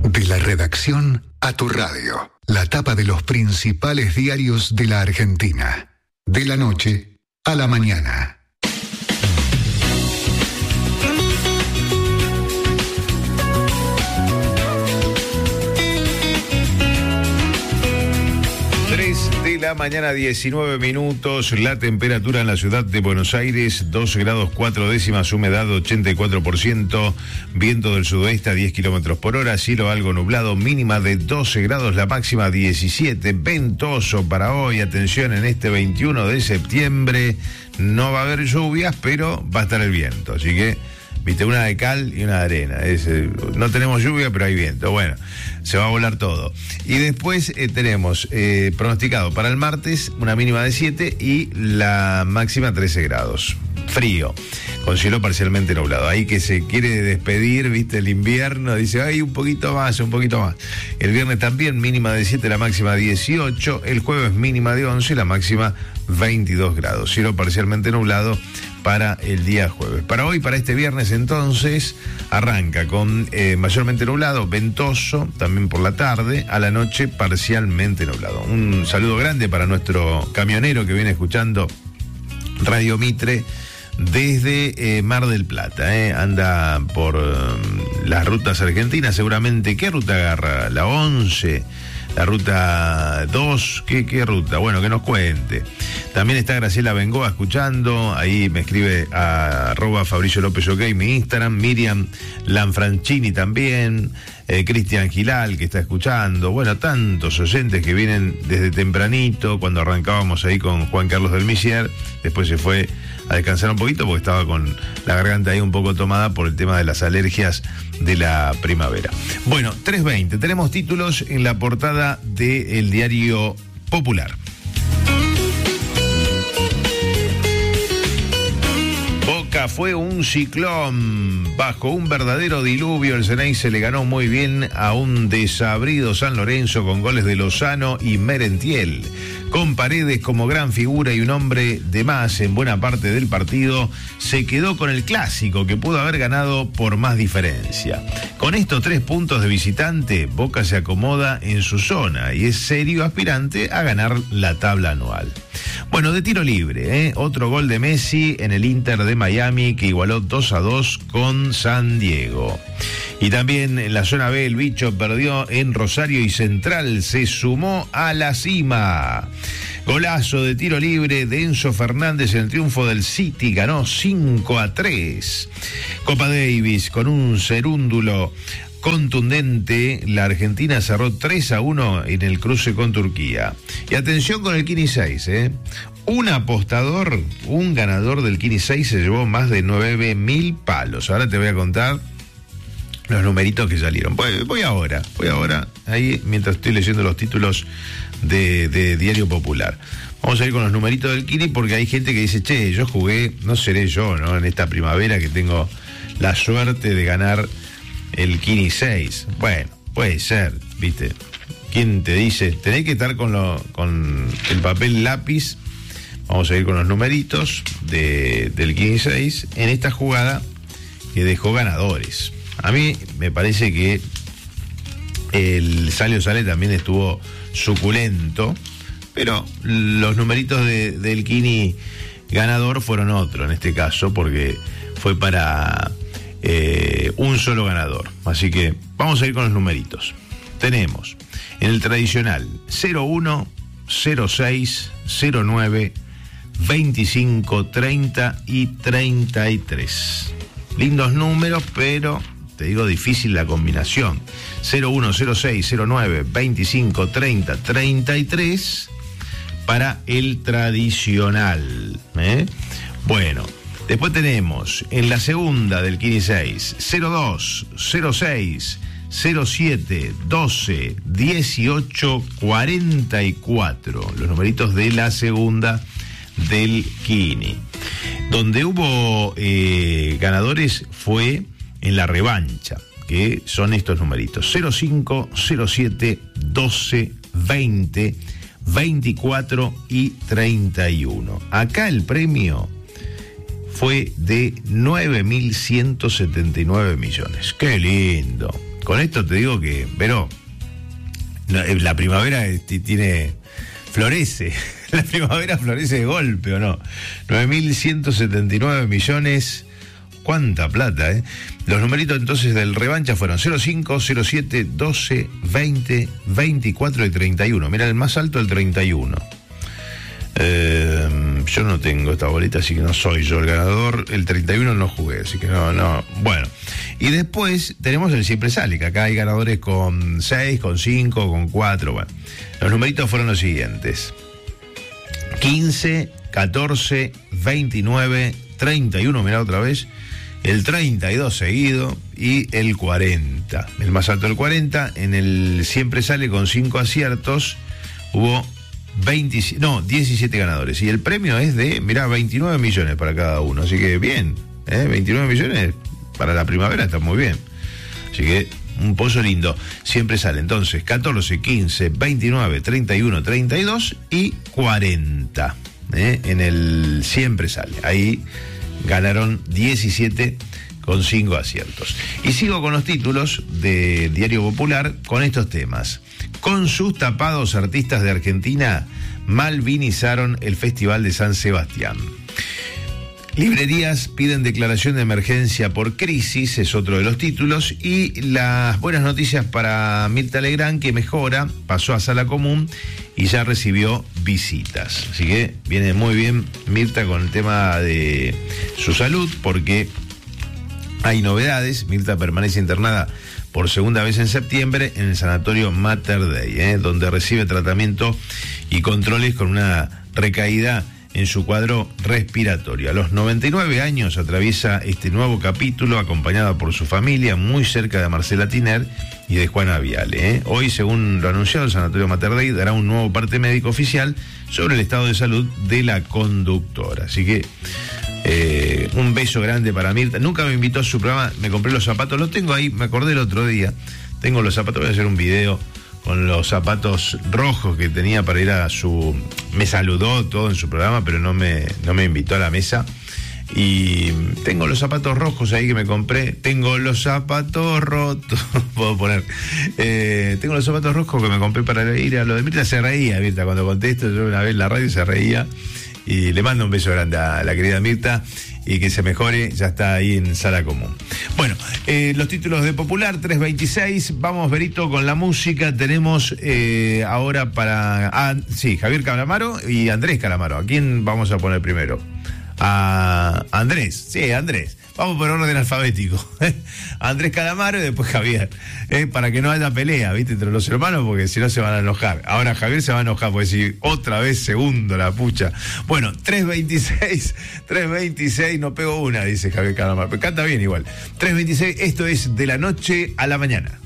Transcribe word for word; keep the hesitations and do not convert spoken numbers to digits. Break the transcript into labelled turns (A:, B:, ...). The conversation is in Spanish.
A: De la redacción a tu radio. La tapa de los principales diarios de la Argentina. De la noche a la mañana.
B: De la mañana, diecinueve minutos, la temperatura en la ciudad de Buenos Aires, doce grados cuatro décimas, humedad ochenta y cuatro por ciento, viento del sudoeste a diez kilómetros por hora, cielo algo nublado, mínima de doce grados, la máxima diecisiete, ventoso para hoy, atención, en este veintiuno de septiembre, no va a haber lluvias, pero va a estar el viento, así que... Viste, una de cal y una de arena. Es, eh, no tenemos lluvia, pero hay viento. Bueno, se va a volar todo. Y después eh, tenemos eh, pronosticado para el martes una mínima de siete y la máxima trece grados. Frío, con cielo parcialmente nublado. Ahí que se quiere despedir, viste, el invierno, dice, ay, un poquito más, un poquito más. El viernes también mínima de siete, la máxima dieciocho. El jueves mínima de once, la máxima veintidós grados. Cielo parcialmente nublado para el día jueves. Para hoy, para este viernes, entonces, arranca con eh, mayormente nublado, ventoso, también por la tarde, a la noche parcialmente nublado. Un saludo grande para nuestro camionero que viene escuchando Radio Mitre desde eh, Mar del Plata, eh. anda por eh, las rutas argentinas, seguramente. ¿Qué ruta agarra? ¿La once? ¿La ruta dos? ¿Qué, qué ruta? Bueno, que nos cuente. También está Graciela Bengoa escuchando, ahí me escribe a arroba Fabricio López OK, mi Instagram, Miriam Lanfrancini también, eh, Cristian Gilal que está escuchando, bueno, tantos oyentes que vienen desde tempranito, cuando arrancábamos ahí con Juan Carlos del Misier, después se fue a descansar un poquito porque estaba con la garganta ahí un poco tomada por el tema de las alergias de la primavera. Bueno, tres veinte, tenemos títulos en la portada del diario Popular. Boca fue un ciclón, bajo un verdadero diluvio, el Ceneice le ganó muy bien a un desabrido San Lorenzo con goles de Lozano y Merentiel. Con Paredes como gran figura y un hombre de más en buena parte del partido, se quedó con el clásico que pudo haber ganado por más diferencia. Con estos tres puntos de visitante, Boca se acomoda en su zona y es serio aspirante a ganar la tabla anual. Bueno, de tiro libre, ¿eh? Otro gol de Messi en el Inter de Miami que igualó dos a dos con San Diego. Y también en la zona B el bicho perdió en Rosario y Central se sumó a la cima. Golazo de tiro libre de Enzo Fernández en el triunfo del City, ganó cinco a tres. Copa Davis con un cerúndulo contundente, la Argentina cerró tres a uno en el cruce con Turquía. Y atención con el Kini seis, ¿eh? Un apostador, un ganador del Kini seis se llevó más de nueve mil palos. Ahora te voy a contar los numeritos que salieron. Voy, voy ahora, voy ahora, ahí mientras estoy leyendo los títulos de, de Diario Popular. Vamos a ir con los numeritos del Kini porque hay gente que dice, che, yo jugué, no seré yo, ¿no? En esta primavera que tengo la suerte de ganar el Kini seis. Bueno, puede ser, ¿viste? ¿Quién te dice? Tenés que estar con, lo, con el papel lápiz. Vamos a ir con los numeritos de, del Kini seis en esta jugada que dejó ganadores. A mí me parece que el Sale o Sale también estuvo suculento, pero los numeritos de, del Kini ganador fueron otros en este caso, porque fue para eh, un solo ganador. Así que vamos a ir con los numeritos. Tenemos en el tradicional cero uno, cero seis, cero nueve, veinticinco, treinta y treinta y tres. Lindos números, pero te digo, difícil la combinación. cero uno, cero seis, cero nueve, veinticinco, treinta, treinta y tres para el tradicional, ¿eh? Bueno, después tenemos en la segunda del Kini seis, cero dos, cero seis, cero siete, doce, dieciocho, cuarenta y cuatro. Los numeritos de la segunda del Kini. Donde hubo eh, ganadores fue en la revancha, que son estos numeritos: cero cinco, cero siete, doce, veinte, veinticuatro y treinta y uno. Acá el premio fue de nueve mil ciento setenta y nueve millones. ¡Qué lindo! con esto te digo que, pero la primavera tiene, florece, la primavera florece de golpe, ¿o no? nueve mil ciento setenta y nueve millones, cuánta plata, ¿eh? Los numeritos entonces del revancha fueron cero cinco, cero siete, doce, veinte, veinticuatro y treinta y uno. Mira, el más alto el treinta y uno. Eh, yo no tengo esta bolita, así que no soy yo el ganador. El treinta y uno no jugué, así que no, no. Bueno, y después tenemos el siempre sale, que acá hay ganadores con seis, con cinco, con cuatro. Bueno, los numeritos fueron los siguientes: quince, catorce, veintinueve, treinta y uno, mirá otra vez, el treinta y dos seguido y el cuarenta. El más alto el cuarenta. En el siempre sale con cinco aciertos hubo veinte, no, diecisiete ganadores. Y el premio es de, mirá, veintinueve millones para cada uno. Así que bien, ¿eh? veintinueve millones para la primavera está muy bien. Así que un pozo lindo. Siempre sale entonces catorce, quince, veintinueve, treinta y uno, treinta y dos y cuarenta. ¿eh? En el siempre sale. Ahí ganaron diecisiete con cinco aciertos. Y sigo con los títulos de Diario Popular con estos temas. Con sus tapados, artistas de Argentina malvinizaron el Festival de San Sebastián. Librerías piden declaración de emergencia por crisis, es otro de los títulos. Y las buenas noticias para Mirta Legrand, que mejora, pasó a sala común y ya recibió visitas. Así que viene muy bien Mirta con el tema de su salud, porque hay novedades. Mirta permanece internada por segunda vez en septiembre en el sanatorio Mater Dei, ¿eh? donde recibe tratamiento y controles con una recaída en su cuadro respiratorio. A los noventa y nueve años atraviesa este nuevo capítulo acompañada por su familia, muy cerca de Marcela Tiner y de Juana Viale. ¿eh? Hoy, según lo anunciado, el sanatorio Mater Dei dará un nuevo parte médico oficial sobre el estado de salud de la conductora. Así que Eh, un beso grande para Mirta. Nunca me invitó a su programa, me compré los zapatos, los tengo ahí, me acordé el otro día. Tengo los zapatos, voy a hacer un video con los zapatos rojos que tenía para ir a su... Me saludó todo en su programa, pero no me, no me invitó a la mesa. Y tengo los zapatos rojos ahí que me compré. Tengo los zapatos rotos. Puedo poner. Eh, tengo los zapatos rojos que me compré para ir a lo de Mirta. Se reía, Mirta, cuando contesto. Yo una vez en la radio se reía. Y le mando un beso grande a la querida Mirta y que se mejore, ya está ahí en sala común. Bueno, eh, los títulos de Popular, tres veintiséis, vamos Berito con la música, tenemos eh, ahora para, ah, sí, Javier Calamaro y Andrés Calamaro. ¿A quién vamos a poner primero? A Andrés, sí, Andrés. Vamos por orden alfabético. Andrés Calamaro y después Javier. Eh, para que no haya pelea, ¿viste? Entre los hermanos, porque si no se van a enojar. Ahora Javier se va a enojar, porque si otra vez segundo la pucha. Bueno, tres veintiséis, tres veintiséis, no pego una, dice Javier Calamaro. Pero canta bien igual. tres veintiséis, esto es De la Noche a la Mañana.